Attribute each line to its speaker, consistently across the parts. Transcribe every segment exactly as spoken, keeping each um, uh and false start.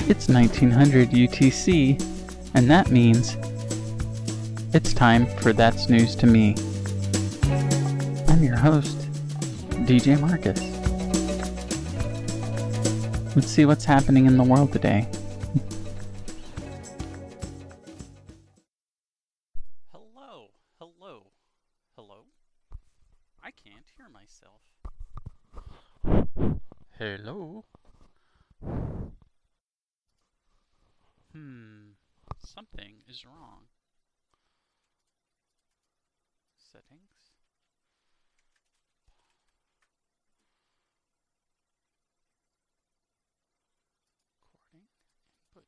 Speaker 1: It's nineteen hundred U T C, and that means it's time for That's News to Me. I'm your host, D J Marcus. Let's see what's happening in the world today.
Speaker 2: Hello, hello, hello. I can't hear myself. Hello. Hmm, something is wrong. Settings. Recording input.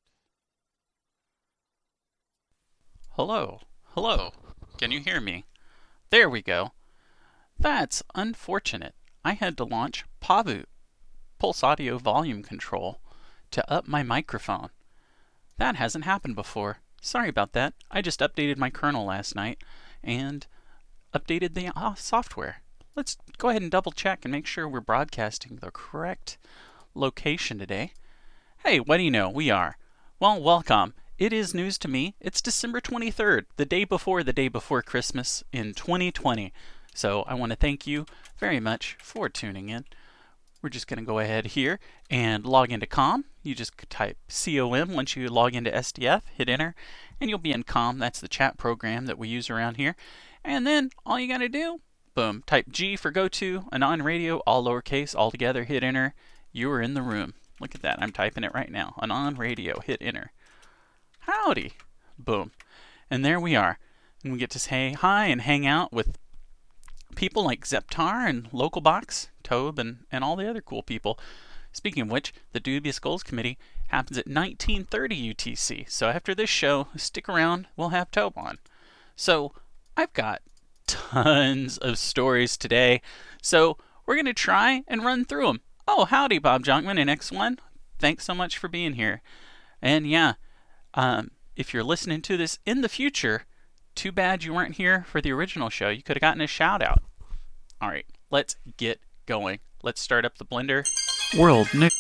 Speaker 2: Hello, hello. Can you hear me? There we go. That's unfortunate. I had to launch Pavu, Pulse Audio Volume Control, to up my microphone. That hasn't happened before. Sorry about that. I just updated my kernel last night and updated the uh, software. Let's go ahead and double check and make sure we're broadcasting the correct location today. Hey, what do you know? We are. Well, welcome. It is news to me. It's December twenty-third, the day before the day before Christmas in twenty twenty. So I want to thank you very much for tuning in. We're just going to go ahead here and log into COM. You just type C O M once you log into S D F, hit enter, and you'll be in COM. That's the chat program that we use around here. And then all you got to do, boom, type G for go to, Anon Radio, all lowercase, all together, hit enter. You are in the room. Look at that. I'm typing it right now. Anon Radio, hit enter. Howdy. Boom. And there we are. And we get to say hi and hang out with people like Zeptar and Localbox, Tobe, and, and all the other cool people. Speaking of which, the Dubious Goals Committee happens at nineteen thirty U T C. So after this show, stick around. We'll have Tobe on. So I've got tons of stories today. So we're going to try and run through them. Oh, howdy, Bob Jonkman and X one. Thanks so much for being here. And yeah, um, if you're listening to this in the future, too bad you weren't here for the original show. You could have gotten a shout out. All right, let's get going. Let's start up the blender.
Speaker 1: World News.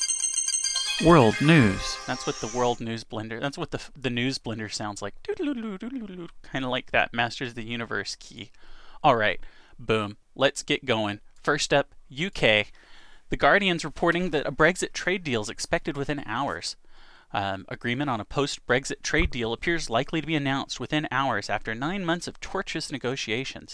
Speaker 1: World News.
Speaker 2: That's what the World News Blender, that's what the the News Blender sounds like. Kind of like that Masters of the Universe key. All right, boom. Let's get going. First up, U K. The Guardian's reporting that a Brexit trade deal is expected within hours. Um, agreement on a post-Brexit trade deal appears likely to be announced within hours after nine months of tortuous negotiations.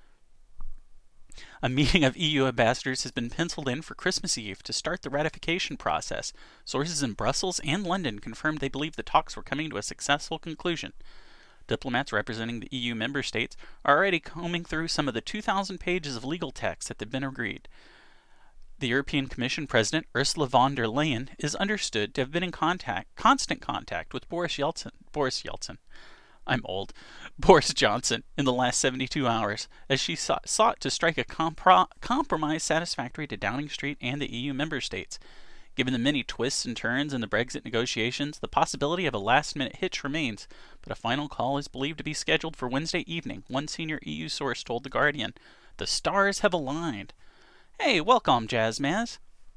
Speaker 2: A meeting of E U ambassadors has been penciled in for Christmas Eve to start the ratification process. Sources in Brussels and London confirmed they believe the talks were coming to a successful conclusion. Diplomats representing the E U member states are already combing through some of the two thousand pages of legal text that have been agreed. The European Commission President Ursula von der Leyen is understood to have been in contact, constant contact with Boris Yeltsin. Boris Yeltsin. I'm old. Boris Johnson in the last seventy-two hours as she sought, sought to strike a compro- compromise satisfactory to Downing Street and the E U member states. Given the many twists and turns in the Brexit negotiations, the possibility of a last-minute hitch remains, but a final call is believed to be scheduled for Wednesday evening, one senior E U source told The Guardian. The stars have aligned. Hey, welcome, Jazzmaz.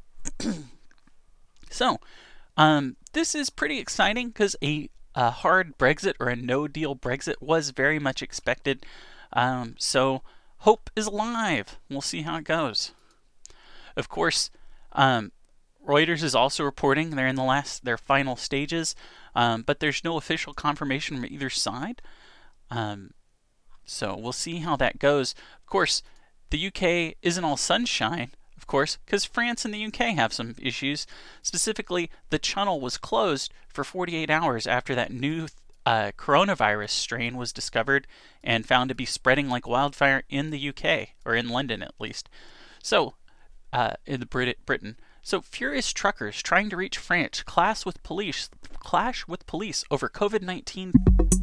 Speaker 2: so, um, this is pretty exciting because a, a hard Brexit or a no-deal Brexit was very much expected. Um, so, hope is alive. We'll see how it goes. Of course, um, Reuters is also reporting they're in the last, their final stages, um, but there's no official confirmation from either side. Um, so, we'll see how that goes. Of course, the U K isn't all sunshine, of course, because France and the U K have some issues. Specifically, the Channel was closed for forty-eight hours after that new uh, coronavirus strain was discovered and found to be spreading like wildfire in the U K, or in London at least. So, uh, in the Brit- Britain. So, furious truckers trying to reach France clash with police, clash with police over COVID nineteen.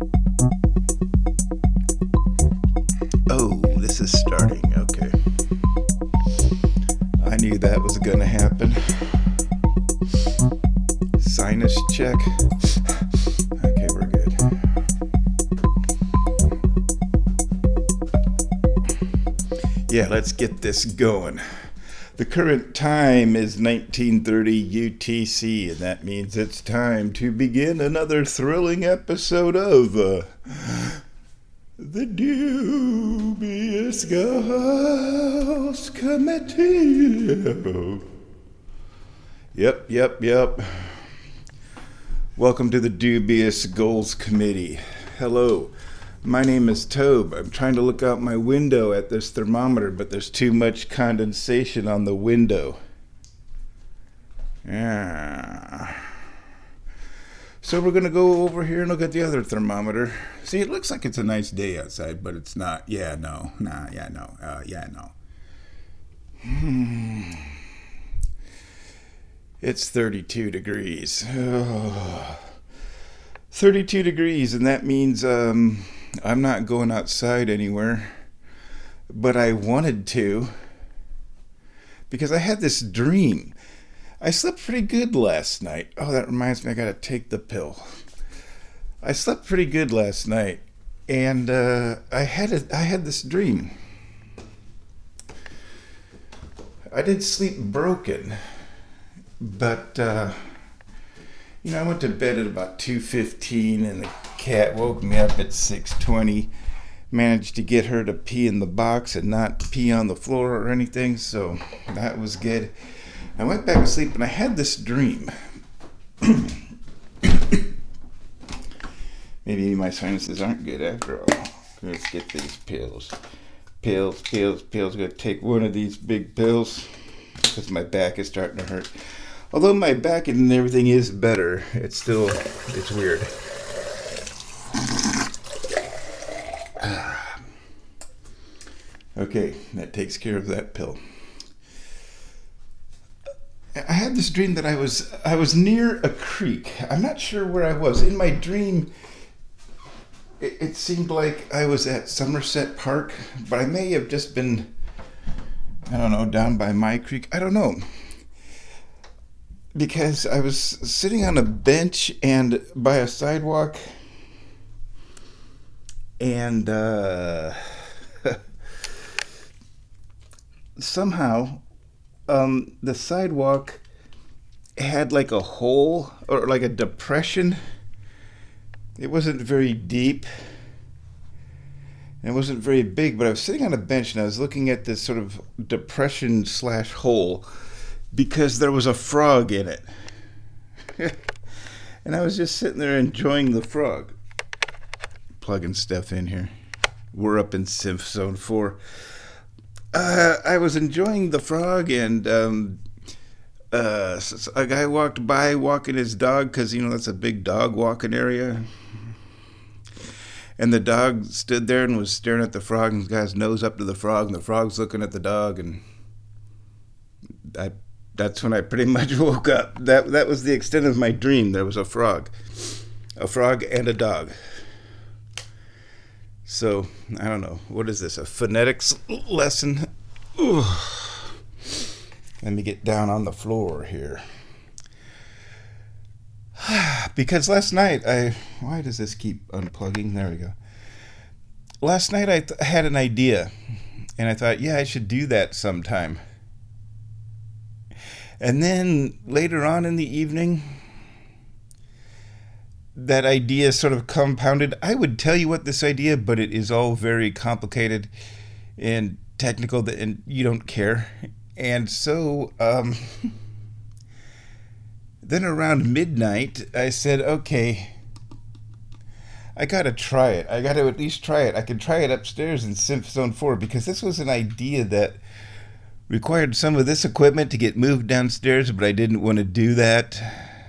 Speaker 3: Oh, this is starting. Okay. I knew that was going to happen. Sinus check. Okay, we're good. Yeah, let's get this going. The current time is nineteen thirty U T C, and that means it's time to begin another thrilling episode of uh, the Dubious Ghost Committee. Yep, yep, yep. Welcome to the Dubious Goals Committee. Hello, my name is Tobe. I'm trying to look out my window at this thermometer, but there's too much condensation on the window. Yeah. So we're going to go over here and look at the other thermometer. See, it looks like it's a nice day outside, but it's not. Yeah, no. Nah, yeah, no. Uh, yeah, no. Hmm. It's thirty-two degrees. Oh. thirty-two degrees, and that means um, I'm not going outside anywhere. But I wanted to, because I had this dream. I slept pretty good last night. Oh, that reminds me, I gotta take the pill. I slept pretty good last night, and uh, I had a, I had this dream. I did sleep broken, but uh, you know, I went to bed at about two fifteen, and the cat woke me up at six twenty. Managed to get her to pee in the box and not pee on the floor or anything, so that was good. I went back to sleep, and I had this dream. Maybe my sinuses aren't good after all. Let's get these pills. Pills, pills, pills. I'm going to take one of these big pills because my back is starting to hurt. Although my back and everything is better, it's still, it's weird. Okay, that takes care of that pill. I had this dream that I was I was near a creek. I'm not sure where I was. In my dream, it, it seemed like I was at Somerset Park, but I may have just been, I don't know, down by my creek. I don't know. Because I was sitting on a bench and by a sidewalk, and uh, somehow um, the sidewalk had like a hole or like a depression. It wasn't very deep. It wasn't very big, but I was sitting on a bench and I was looking at this sort of depression slash hole because there was a frog in it. And I was just sitting there enjoying the frog. Plugging stuff in here. We're up in Synth Zone four. Uh, I was enjoying the frog, and um, uh, a guy walked by walking his dog, because, you know, that's a big dog walking area. And the dog stood there and was staring at the frog, and the guy's nose up to the frog, and the frog's looking at the dog, and I, that's when I pretty much woke up. That, that was the extent of my dream. There was a frog. A frog and a dog. So, I don't know. What is this? A phonetics lesson? Ooh. Let me get down on the floor here. Because last night I... Why does this keep unplugging? There we go. Last night I th- had an idea. And I thought, yeah, I should do that sometime. And then later on in the evening, that idea sort of compounded. I would tell you what this idea, but it is all very complicated and technical, and you don't care. And so um, then around midnight, I said, okay, I gotta try it. I gotta at least try it. I can try it upstairs in Synth Zone four, because this was an idea that required some of this equipment to get moved downstairs, but I didn't want to do that.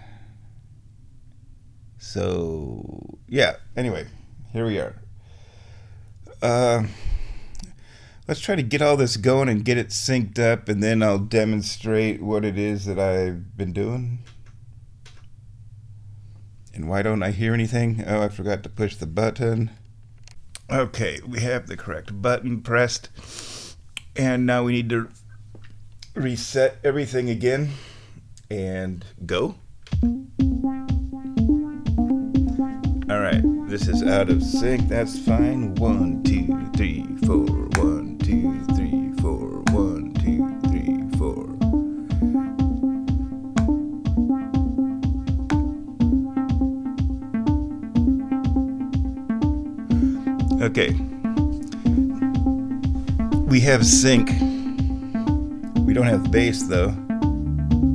Speaker 3: So, yeah, anyway, here we are. Uh, let's try to get all this going and get it synced up, and then I'll demonstrate what it is that I've been doing. And why don't I hear anything? Oh, I forgot to push the button. Okay, we have the correct button pressed. And now we need to reset everything again and go. Alright, this is out of sync, that's fine. One, two, three, four. One, two, three, four. One, two, three, four. Okay. We have sync. We don't have bass though.